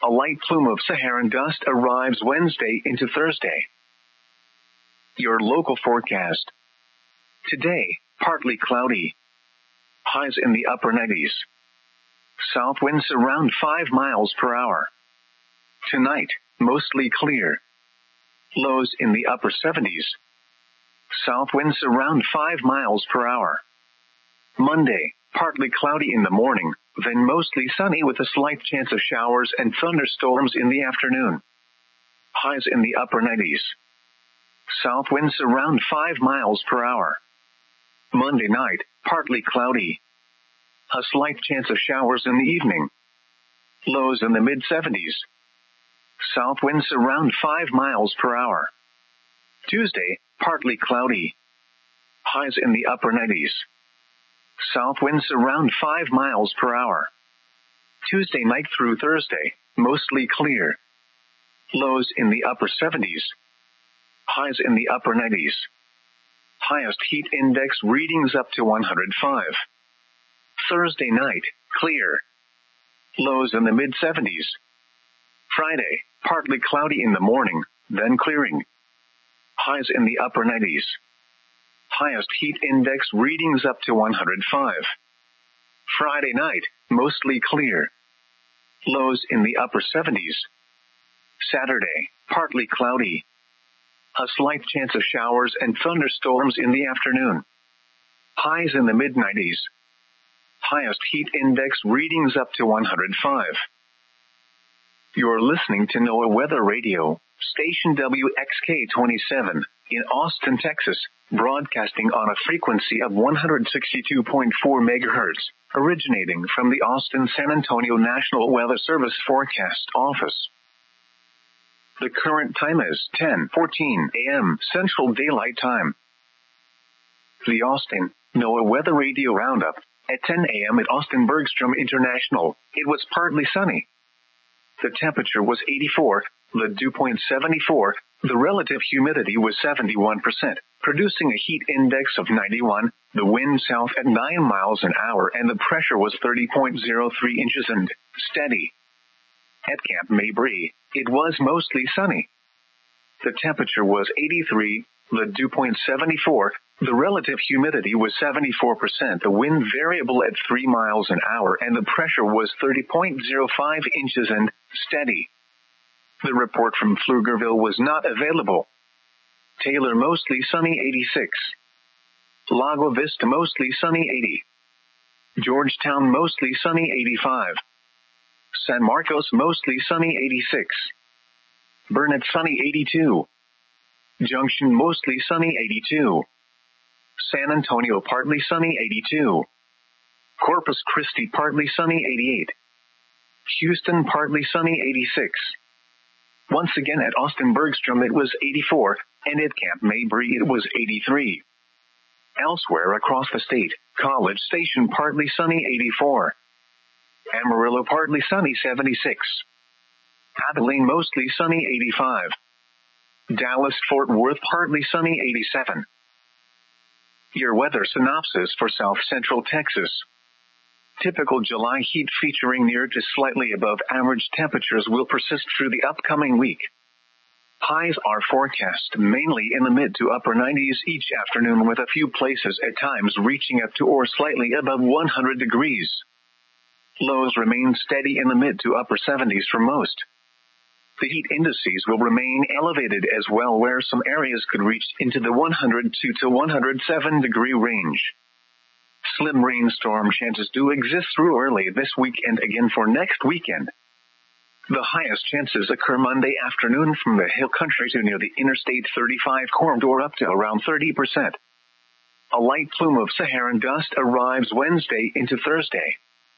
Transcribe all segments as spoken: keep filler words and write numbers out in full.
A light plume of Saharan dust arrives Wednesday into Thursday. Your local forecast. Today, partly cloudy. Highs in the upper nineties. South winds around five miles per hour. Tonight, mostly clear. Lows in the upper seventies. South winds around five miles per hour. Monday, partly cloudy in the morning, then mostly sunny with a slight chance of showers and thunderstorms in the afternoon. Highs in the upper nineties. South winds around five miles per hour. Monday night, partly cloudy. A slight chance of showers in the evening. Lows in the mid seventies. South winds around five miles per hour. Tuesday, partly cloudy. Highs in the upper nineties. South winds around five miles per hour. Tuesday night through Thursday, mostly clear. Lows in the upper seventies. Highs in the upper nineties. Highest heat index readings up to one hundred five. Thursday night, clear. Lows in the mid seventies. Friday, partly cloudy in the morning, then clearing. Highs in the upper nineties. Highest heat index readings up to one hundred five. Friday night, mostly clear. Lows in the upper seventies. Saturday, partly cloudy. A slight chance of showers and thunderstorms in the afternoon. Highs in the mid nineties. Highest heat index readings up to one hundred five. You're listening to NOAA Weather Radio, station W X K twenty-seven, in Austin, Texas, broadcasting on a frequency of one hundred sixty-two point four megahertz, originating from the Austin-San Antonio National Weather Service Forecast Office. The current time is ten fourteen a.m. Central Daylight Time. The Austin NOAA Weather Radio Roundup. At ten a.m. at Austin Bergstrom International, it was partly sunny. The temperature was eighty-four, the dew point seventy-four, the relative humidity was seventy-one percent, producing a heat index of ninety-one, the wind south at nine miles an hour, and the pressure was thirty point zero three inches and steady. At Camp Mabry, it was mostly sunny. The temperature was eighty-three, the dew point seventy-four, the relative humidity was seventy-four percent, the wind variable at three miles an hour, and the pressure was thirty point zero five inches and steady. The report from Pflugerville was not available. Taylor mostly sunny eighty-six. Lago Vista mostly sunny eighty. Georgetown mostly sunny eighty-five. San Marcos mostly sunny eighty-six. Burnett sunny eighty-two. Junction mostly sunny eighty-two. San Antonio partly sunny eighty-two. Corpus Christi partly sunny eighty-eight. Houston partly sunny eighty-six. Once again at Austin Bergstrom it was eighty-four, and at Camp Mabry it was eighty-three. Elsewhere across the state, College Station partly sunny eighty-four. Amarillo partly sunny seventy-six. Abilene mostly sunny eighty-five. Dallas-Fort Worth partly sunny eighty-seven. Your weather synopsis for South Central Texas. Typical July heat featuring near to slightly above average temperatures will persist through the upcoming week. Highs are forecast mainly in the mid to upper nineties each afternoon, with a few places at times reaching up to or slightly above one hundred degrees. Lows remain steady in the mid to upper seventies for most. The heat indices will remain elevated as well, where some areas could reach into the one hundred two to one hundred seven degree range. Slim rainstorm chances do exist through early this week and again for next weekend. The highest chances occur Monday afternoon from the hill country to near the Interstate thirty-five corridor up to around thirty percent. A light plume of Saharan dust arrives Wednesday into Thursday.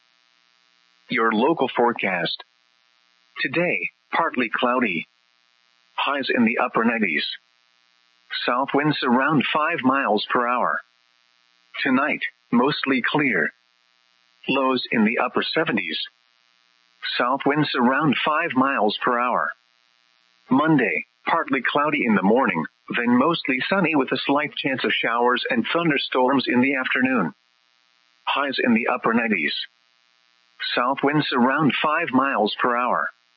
Your local forecast. Today, partly cloudy. Highs in the upper nineties. South winds around five miles per hour. Tonight, mostly clear. Lows in the upper seventies. South winds around five miles per hour. Monday, partly cloudy in the morning, then mostly sunny with a slight chance of showers and thunderstorms in the afternoon. Highs in the upper nineties. South winds around five miles per hour.